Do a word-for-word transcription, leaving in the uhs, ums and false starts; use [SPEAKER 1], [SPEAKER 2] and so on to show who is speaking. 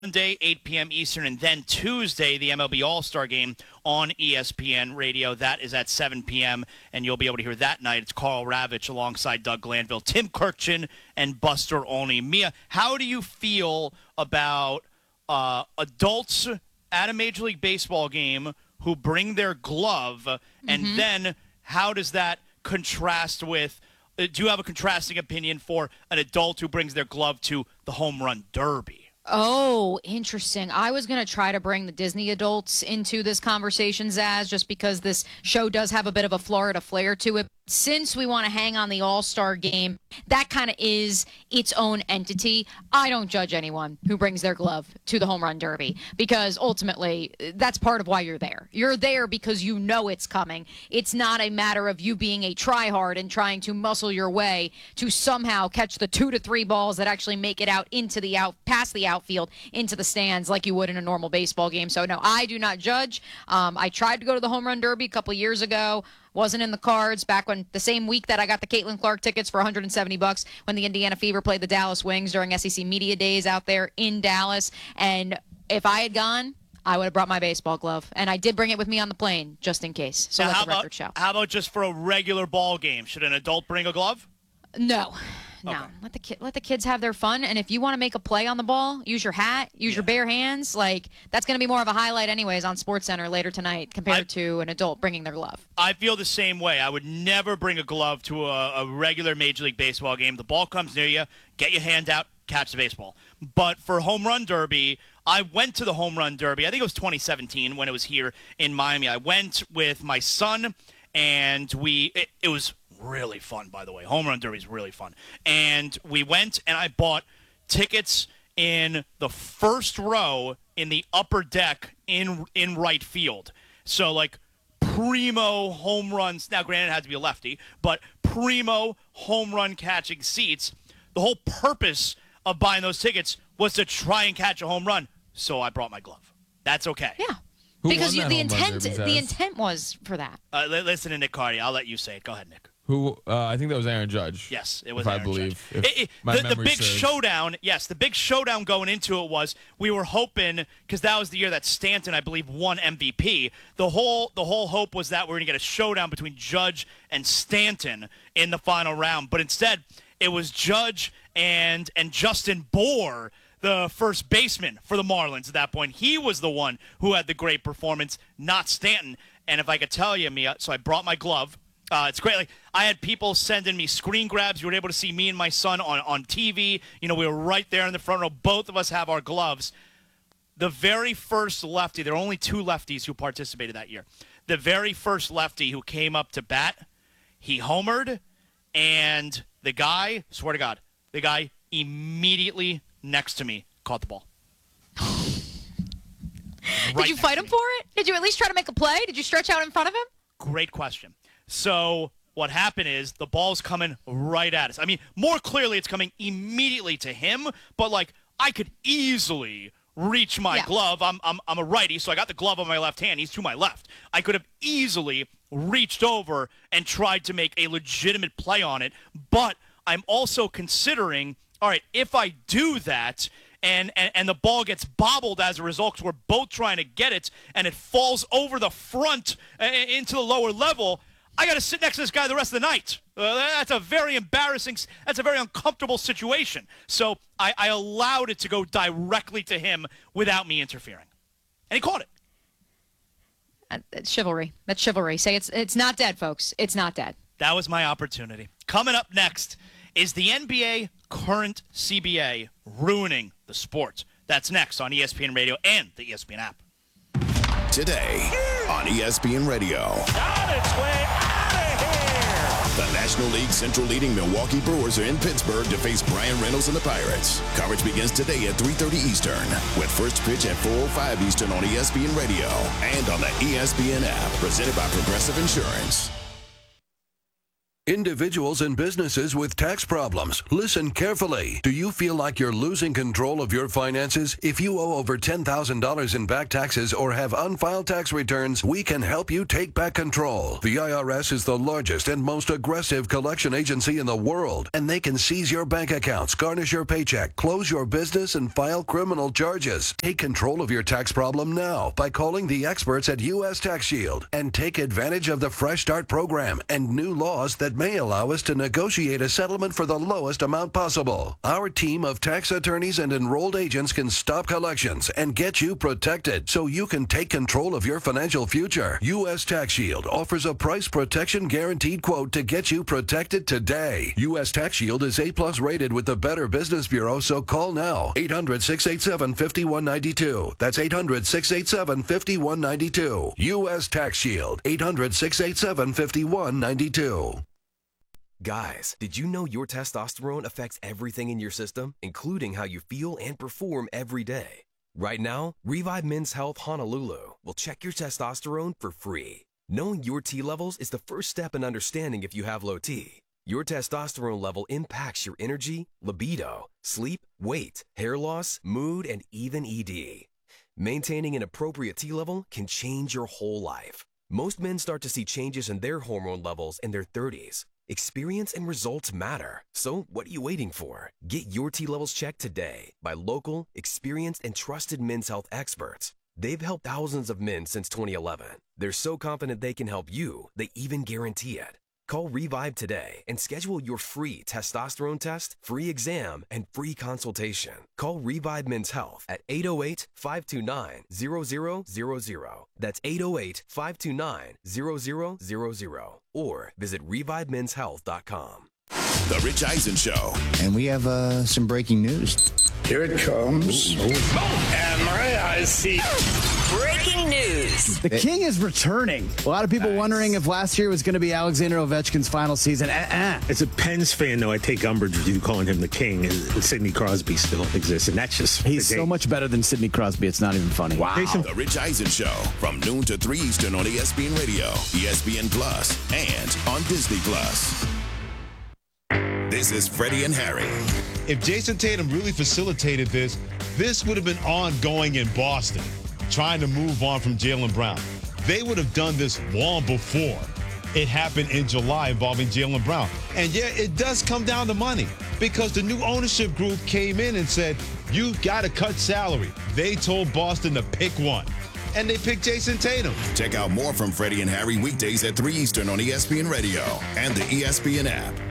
[SPEAKER 1] Monday, eight p.m. Eastern, and then Tuesday, the M L B All-Star Game on E S P N Radio. That is at seven p.m., and you'll be able to hear that night. It's Carl Ravitch alongside Doug Glanville, Tim Kurkjian, and Buster Olney. Mia, how do you feel about uh, adults at a Major League Baseball game who bring their glove, and mm-hmm. then how does that contrast with – do you have a contrasting opinion for an adult who brings their glove to the home run derby?
[SPEAKER 2] Oh, interesting. I was going to try to bring the Disney adults into this conversation, Zaz, just because this show does have a bit of a Florida flair to it. Since we want to hang on the All-Star Game, that kind of is its own entity. I don't judge anyone who brings their glove to the home run derby because ultimately that's part of why you're there. You're there because you know it's coming. It's not a matter of you being a tryhard and trying to muscle your way to somehow catch the two to three balls that actually make it out into the out, past the outfield, into the stands like you would in a normal baseball game. So no, I do not judge. Um, I tried to go to the home run derby a couple of years ago. Wasn't in the cards back when the same week that I got the Caitlin Clark tickets for one hundred seventy bucks when the Indiana Fever played the Dallas Wings during S E C Media Days out there in Dallas. And if I had gone, I would have brought my baseball glove. And I did bring it with me on the plane just in case. So
[SPEAKER 1] now
[SPEAKER 2] let the record
[SPEAKER 1] about,
[SPEAKER 2] show.
[SPEAKER 1] How about just for a regular ball game? Should an adult bring a glove?
[SPEAKER 2] No. No,
[SPEAKER 1] okay.
[SPEAKER 2] let the ki- let the kids have their fun, and if you want to make a play on the ball, use your hat, use yeah. your bare hands. Like that's going to be more of a highlight, anyways, on SportsCenter later tonight compared I, to an adult bringing their glove.
[SPEAKER 1] I feel the same way. I would never bring a glove to a, a regular Major League Baseball game. The ball comes near you, get your hand out, catch the baseball. But for home run derby, I went to the home run derby. I think it was twenty seventeen when it was here in Miami. I went with my son, and we it, it was. Really fun, by the way. Home run derby is really fun. And we went and I bought tickets in the first row in the upper deck in in right field. So, like, primo home runs. Now, granted, it had to be a lefty, but primo home run catching seats. The whole purpose of buying those tickets was to try and catch a home run. So I brought my glove. That's okay.
[SPEAKER 2] Yeah. Who because you, the intent the intent was for that.
[SPEAKER 1] Uh, listen to Nick Cardi. I'll let you say it. Go ahead, Nick.
[SPEAKER 3] Who uh, I think that was Aaron Judge.
[SPEAKER 1] Yes, it was.
[SPEAKER 3] If
[SPEAKER 1] Aaron
[SPEAKER 3] I believe.
[SPEAKER 1] Judge. It, it, the, the big serves. showdown. Yes, the big showdown going into it was we were hoping because that was the year that Stanton, I believe, won M V P. The whole the whole hope was that we were going to get a showdown between Judge and Stanton in the final round, but instead it was Judge and and Justin Bour, the first baseman for the Marlins at that point. He was the one who had the great performance, not Stanton. And if I could tell you, Mia, so I brought my glove. Uh, it's great. Like, I had people sending me screen grabs. You were able to see me and my son on, on T V. You know, we were right there in the front row. Both of us have our gloves. The very first lefty, there were only two lefties who participated that year. The very first lefty who came up to bat, he homered, and the guy, swear to God, the guy immediately next to me caught the ball.
[SPEAKER 2] Right Did you fight him for it? Did you at least try to make a play? Did you stretch out in front of him?
[SPEAKER 1] Great question. So what happened is the ball's coming right at us. I mean, more clearly it's coming immediately to him, but, like, I could easily reach my yeah. glove. I'm, I'm, I'm a righty, so I got the glove on my left hand. He's to my left. I could have easily reached over and tried to make a legitimate play on it, but I'm also considering, all right, if I do that and, and, and the ball gets bobbled as a result because we're both trying to get it and it falls over the front uh, into the lower level, I got to sit next to this guy the rest of the night. Uh, that's a very embarrassing, that's a very uncomfortable situation. So I, I allowed it to go directly to him without me interfering. And he caught it.
[SPEAKER 2] Uh, that's chivalry. That's chivalry. Say it's it's not dead, folks. It's not dead.
[SPEAKER 1] That was my opportunity. Coming up next, is the N B A current C B A ruining the sport? That's next on E S P N Radio and the E S P N app.
[SPEAKER 4] Today on E S P N Radio.
[SPEAKER 5] On its way out of here!
[SPEAKER 4] The National League Central leading Milwaukee Brewers are in Pittsburgh to face Brian Reynolds and the Pirates. Coverage begins today at three thirty Eastern, with first pitch at four oh five Eastern on E S P N Radio and on the E S P N app, presented by Progressive Insurance.
[SPEAKER 6] Individuals and businesses with tax problems, listen carefully. Do you feel like you're losing control of your finances? If you owe over ten thousand dollars in back taxes or have unfiled tax returns, we can help you take back control. The I R S is the largest and most aggressive collection agency in the world, and they can seize your bank accounts, garnish your paycheck, close your business, and file criminal charges. Take control of your tax problem now by calling the experts at U S Tax Shield and take advantage of the Fresh Start program and new laws that may allow us to negotiate a settlement for the lowest amount possible. Our team of tax attorneys and enrolled agents can stop collections and get you protected so you can take control of your financial future. U S Tax Shield offers a price protection guaranteed quote to get you protected today. U S Tax Shield is A plus rated with the Better Business Bureau, so call now. eight hundred, six eight seven, five one nine two. That's eight hundred, six eight seven, five one nine two. U S Tax Shield. eight hundred, six eight seven, five one nine two.
[SPEAKER 7] Guys, did you know your testosterone affects everything in your system, including how you feel and perform every day? Right now, Revive Men's Health Honolulu will check your testosterone for free. Knowing your T levels is the first step in understanding if you have low T. Your testosterone level impacts your energy, libido, sleep, weight, hair loss, mood, and even E D. Maintaining an appropriate T level can change your whole life. Most men start to see changes in their hormone levels in their thirties. Experience and results matter. So what are you waiting for? Get your T levels checked today by local, experienced, and trusted men's health experts. They've helped thousands of men since twenty eleven. They're so confident they can help you, they even guarantee it. Call Revive today and schedule your free testosterone test, free exam, and free consultation. Call Revive Men's Health at eight oh eight, five two nine, zero zero zero zero. That's eight oh eight, five two nine, zero zero zero zero. Or visit revive men's health dot com.
[SPEAKER 4] The Rich Eisen Show.
[SPEAKER 8] And we have uh, some breaking news.
[SPEAKER 9] Here it comes. Oh, and my eyes see.
[SPEAKER 10] Breaking news.
[SPEAKER 11] The King is returning. A lot of people nice. wondering if last year was going to be Alexander Ovechkin's final season. Uh-uh.
[SPEAKER 12] As a Pens fan, though, I take umbrage with you calling him the King. Sidney Crosby still exists, and that's just...
[SPEAKER 11] He's so much better than Sidney Crosby, it's not even funny.
[SPEAKER 4] Wow. The Rich Eisen Show, from noon to three Eastern on E S P N Radio, E S P N Plus, and on Disney Plus. This is Freddie and Harry.
[SPEAKER 13] If Jason Tatum really facilitated this, this would have been ongoing in Boston, trying to move on from Jaylen Brown. They would have done this long before it happened in July involving Jaylen Brown. And yeah, it does come down to money, because the new ownership group came in and said, you've got to cut salary. They told Boston to pick one, and they picked Jason Tatum.
[SPEAKER 4] Check out more from Freddie and Harry weekdays at three Eastern on E S P N Radio and the E S P N app.